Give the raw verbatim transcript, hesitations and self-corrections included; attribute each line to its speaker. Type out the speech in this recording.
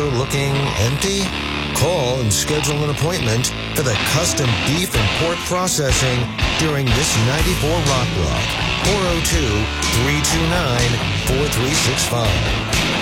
Speaker 1: Looking empty? Call and schedule an appointment for the custom beef and pork processing during this ninety-four Rock Block. four oh two, three two nine, four three six five.